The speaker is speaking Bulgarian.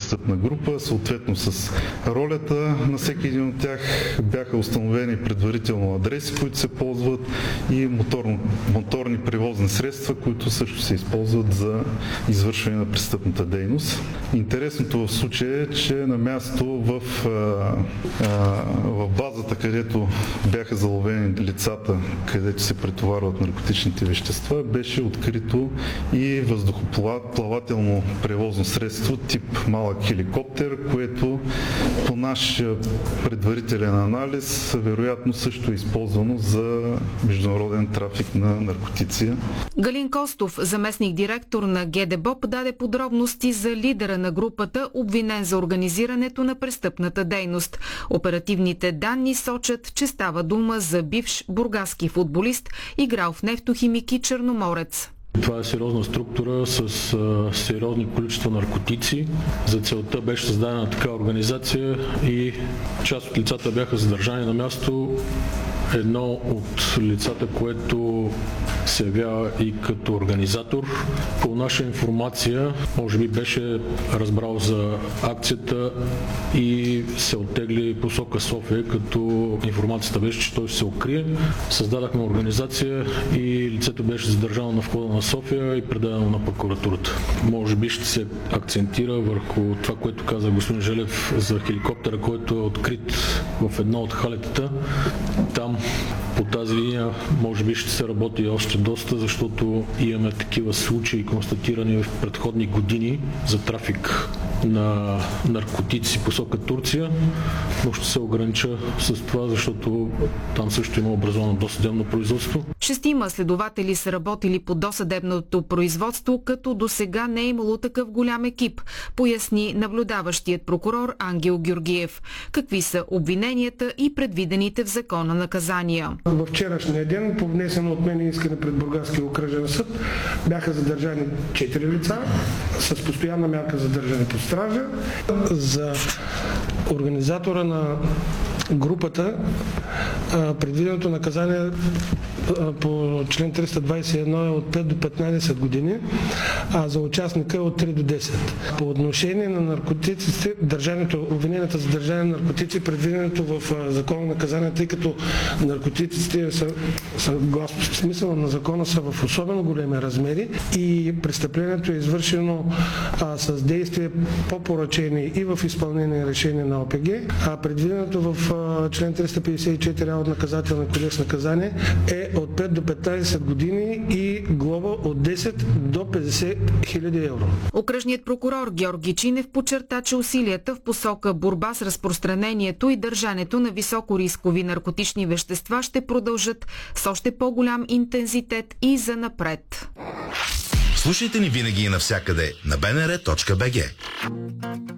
престъпна група. Съответно с ролята на всеки един от тях бяха установени предварително адреси, които се ползват, и моторни превозни средства, които също се използват за извършване на престъпната дейност. Интересното в случая е, че на място в базата, където бяха заловени лицата, където се претоварват наркотичните вещества, беше открито и въздухоплавателно превозно средство тип малък хеликоптер, което по нашия предварителен анализ вероятно също е използвано за международен трафик на наркотици. Галин Костов, заместник-директор на ГДБОП, даде подробности за лидера на групата, обвинен за организирането на престъпната дейност. Оперативните данни сочат, че става дума за бивш бургаски футболист, играл в Нефтохимик и Черноморец. Това е сериозна структура с сериозни количества наркотици. За целта беше създадена така организация и част от лицата бяха задържани на място. Едно от лицата, което се явява и като организатор, по наша информация, може би беше разбрал за акцията и се оттегли посока София, като информацията беше, че той ще се укрие. Създадахме организация и лицето беше задържано на входа на София и предадено на прокуратурата. Може би ще се акцентира върху това, което каза господин Желев за хеликоптера, който е открит в едно от халетата. Там по тази линия може би ще се работи още доста, защото имаме такива случаи, констатирани в предходни години за трафик на наркотици посока Турция, но ще се огранича с това, защото там също има образовано досъдебно производство. 6 следователи са работили по досъдебното производство, като досега не е имало такъв голям екип, поясни наблюдаващият прокурор Ангел Георгиев. Какви са обвиненията и предвидените в закона наказания? Във вчерашния ден, по внесено от мен искане пред Бургаския окръжен съд, бяха задържани 4 лица с постоянна мярка задържане под стража. За организатора на групата предвиденото наказание по член 321 е от 5 до 15 години, а за участника е от 3 до 10. По отношение на наркотиците, обвиненията за държане на наркотици, предвиденото в закона наказание, тъй като наркотиците съгласно смисъла на закона са в особено големи размери и престъплението е извършено с действие по поръчение и в изпълнение решение на ОПГ, а предвиденото в член 354А от наказателния кодекс наказание е от 5 до 15 години и глоба от 10 до 50 000 евро. Окръжният прокурор Георги Чинев подчерта, че усилията в посока борба с разпространението и държането на високорискови наркотични вещества ще продължат с още по-голям интензитет и занапред. Слушайте ни винаги и навсякъде на bnr.bg.